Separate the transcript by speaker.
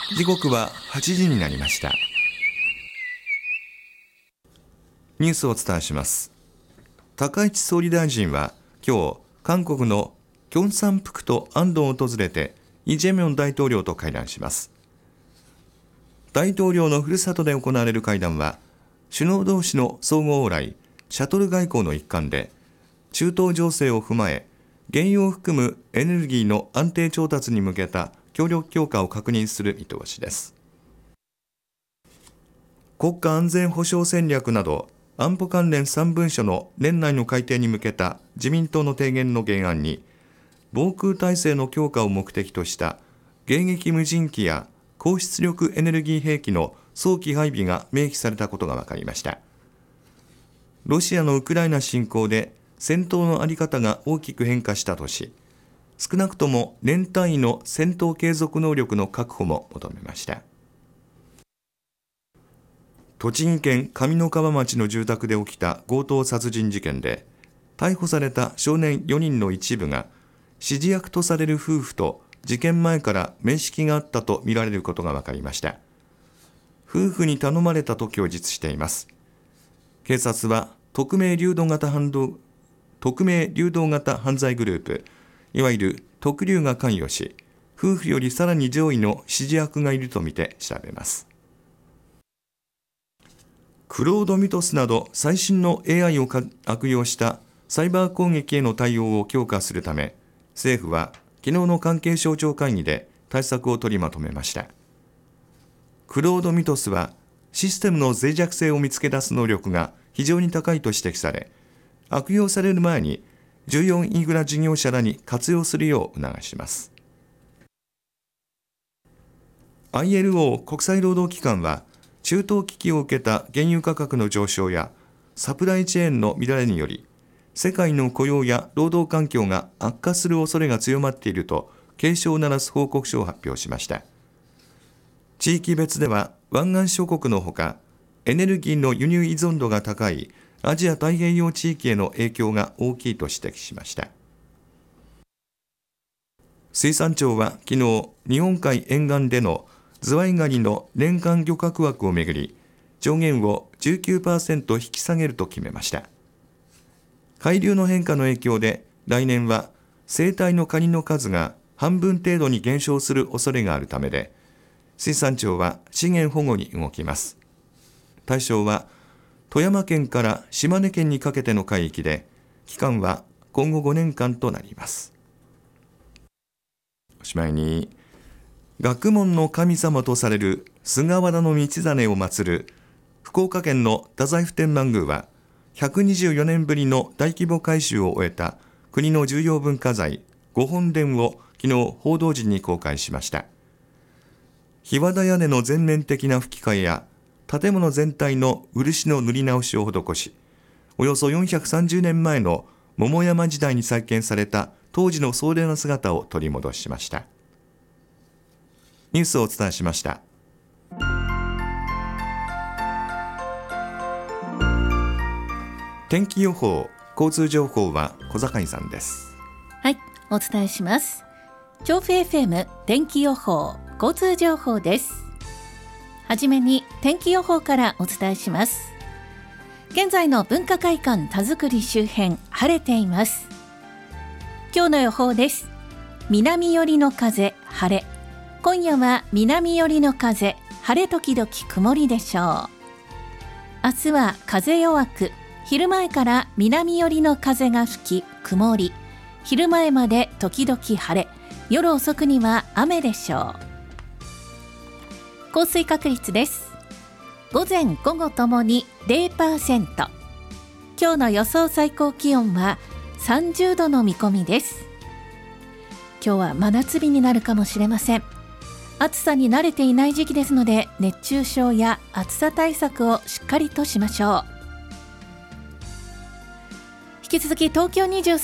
Speaker 1: 時刻は8時になりました。ニュースをお伝えします。高市総理大臣は今日、韓国のキョンサンプクと安藤を訪れてイ・ジェミョン大統領と会談します。大統領のふるさとで行われる会談は、首脳同士の相互往来、シャトル外交の一環で、中東情勢を踏まえ、原油を含むエネルギーの安定調達に向けた協力強化を確認する見通しです。国家安全保障戦略など安保関連3文書の年内の改定に向けた自民党の提言の原案に、防空体制の強化を目的とした迎撃無人機や高出力エネルギー兵器の早期配備が明記されたことが分かりました。ロシアのウクライナ侵攻で戦闘の在り方が大きく変化したとし、少なくとも年単位の戦闘継続能力の確保も求めました。栃木県上三川町の住宅で起きた強盗殺人事件で、逮捕された少年4人の一部が指示役とされる夫婦と事件前から面識があったとみられることが分かりました。夫婦に頼まれたと供述しています。警察は匿名流動型犯罪グループ、いわゆる特流が関与し、夫婦よりさらに上位の指示役がいるとみて調べます。クロードミトスなど最新の AI を悪用したサイバー攻撃への対応を強化するため、政府は昨日の関係省庁会議で対策を取りまとめました。クロードミトスはシステムの脆弱性を見つけ出す能力が非常に高いと指摘され、悪用される前に14インフラ事業者らに活用するよう促します。 ILO 国際労働機関は、中東危機を受けた原油価格の上昇やサプライチェーンの乱れにより、世界の雇用や労働環境が悪化する恐れが強まっていると警鐘を鳴らす報告書を発表しました。地域別では湾岸諸国のほか、エネルギーの輸入依存度が高いアジア太平洋地域への影響が大きいと指摘しました。水産庁は昨日、日本海沿岸でのズワイガニの年間漁獲枠をめぐり、上限を 19% 引き下げると決めました。海流の変化の影響で、来年は生態のカニの数が半分程度に減少する恐れがあるためで、水産庁は資源保護に動きます。対象は富山県から島根県にかけての海域で、期間は今後5年間となります。おしまいに、学問の神様とされる菅原道真を祀る福岡県の太宰府天満宮は、124年ぶりの大規模改修を終えた国の重要文化財御本殿を昨日報道陣に公開しました。檜皮屋根の全面的な吹き替えや建物全体の漆の塗り直しを施し、およそ430年前の桃山時代に再建された当時の壮麗な姿を取り戻しました。ニュースをお伝えしました。天気予報、交通情報は小坂井さんです。
Speaker 2: はい、お伝えします。調布 FM 天気予報、交通情報です。はじめに天気予報からお伝えします。現在の文化会館田作周辺、晴れています。今日の予報です。南寄りの風、晴れ。今夜は南寄りの風、晴れ時々曇りでしょう。明日は風弱く、昼前から南寄りの風が吹き、曇り。昼前まで時々晴れ、夜遅くには雨でしょう。降水確率です。午前午後ともに 0%。今日の予想最高気温は30度の見込みです。今日は真夏日になるかもしれません。暑さに慣れていない時期ですので、熱中症や暑さ対策をしっかりとしましょう。引き続き東京23